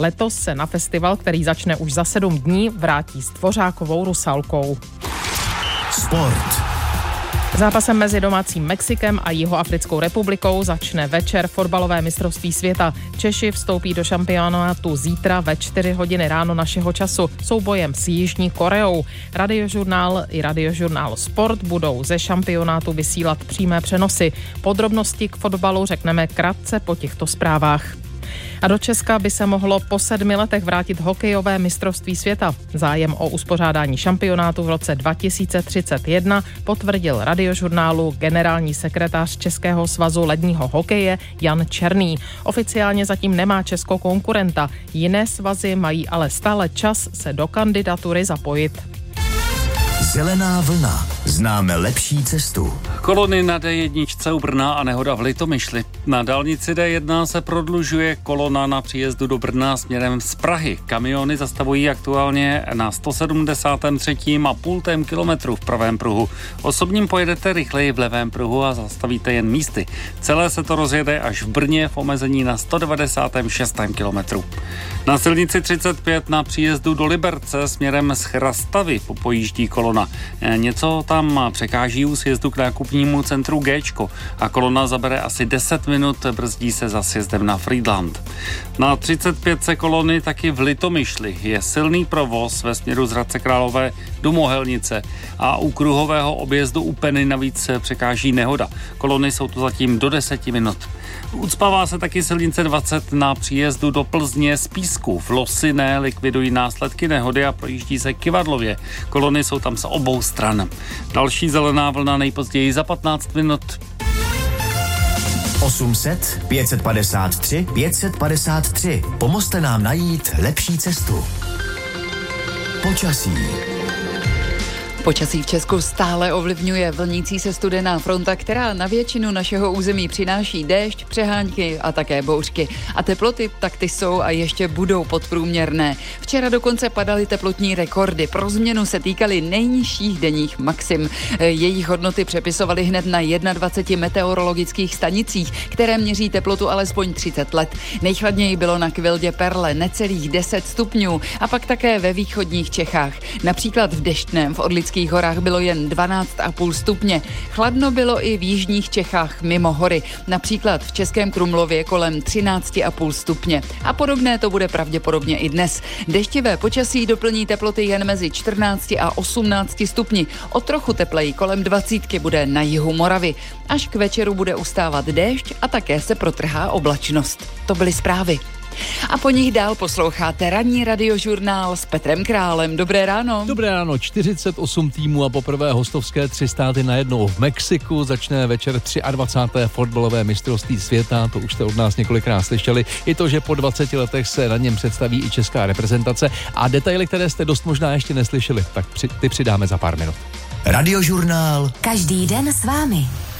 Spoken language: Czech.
Letos se na festival, který začne už za 7 dní, vrátí s Dvořákovou Rusalkou. Sport. Zápasem mezi domácím Mexikem a Jihoafrickou republikou začne večer fotbalové mistrovství světa. Češi vstoupí do šampionátu zítra ve 4 hodiny ráno našeho času soubojem s Jižní Koreou. Radiožurnál i Radiožurnál Sport budou ze šampionátu vysílat přímé přenosy. Podrobnosti k fotbalu řekneme krátce po těchto zprávách. A do Česka by se mohlo po 7 letech vrátit hokejové mistrovství světa. Zájem o uspořádání šampionátu v roce 2031 potvrdil Radiožurnálu generální sekretář Českého svazu ledního hokeje Jan Černý. Oficiálně zatím nemá Česko konkurenta. Jiné svazy mají ale stále čas se do kandidatury zapojit. Zelená vlna. Známe lepší cestu. Kolony na D1 u Brna a nehoda v Litomyšli. Na dálnici D1 se prodlužuje kolona na příjezdu do Brna směrem z Prahy. Kamiony zastavují aktuálně na 173,5 kilometru v pravém pruhu. Osobním pojedete rychleji v levém pruhu a zastavíte jen místy. Celé se to rozjede až v Brně v omezení na 196 kilometru. Na silnici 35 na příjezdu do Liberce směrem z Chrastavy popojíždí kolona. Něco tam překáží u sjezdu k nákupnímu centru Géčko a kolona zabere asi 10 minut, brzdí se za sjezdem na Frýdlant. Na 35 kolony taky v Litomyšli je silný provoz ve směru z Hradce Králové do Mohelnice a u kruhového objezdu u Peny navíc překáží nehoda. Kolony jsou tu zatím do 10 minut. Ucpává se taky silnice 20 na příjezdu do Plzně z Písku. V Losiné likvidují následky nehody a projíždí se Kyvadlově. Kolony jsou tam z obou stran. Další zelená vlna nejpozději za 15 minut. 800 553 553. Pomozte nám najít lepší cestu. Počasí. Počasí v Česku stále ovlivňuje vlnící se studená fronta, která na většinu našeho území přináší déšť, přehánky a také bouřky. A teploty, tak ty jsou a ještě budou podprůměrné. Včera dokonce padaly teplotní rekordy. Pro změnu se týkaly nejnižších denních maxim. Jejich hodnoty přepisovaly hned na 21 meteorologických stanicích, které měří teplotu alespoň 30 let. Nejchladněji bylo na Kvildě Perle necelých 10 stupňů a pak také ve východních Čechách. Například v Deštném v Orlických horách bylo jen 12,5 stupně. Chladno bylo i v jižních Čechách mimo hory, například v Českém Krumlově kolem 13,5 stupně. A podobné to bude pravděpodobně i dnes. Deštivé počasí doplní teploty jen mezi 14 a 18 stupni. O trochu tepleji kolem 20 bude na jihu Moravy. Až k večeru bude ustávat déšť a také se protrhá oblačnost. To byly zprávy. A po nich dál posloucháte ranní radiožurnál s Petrem Králem. Dobré ráno. Dobré ráno, 48 týmů a poprvé hostovské 3 státy najednou v Mexiku. Začne večer 23. fotbalové mistrovství světa, to už jste od nás několikrát slyšeli. I to, že po 20 letech se na něm představí i česká reprezentace a detaily, které jste dost možná ještě neslyšeli, tak ty přidáme za pár minut. Radiožurnál. Každý den s vámi.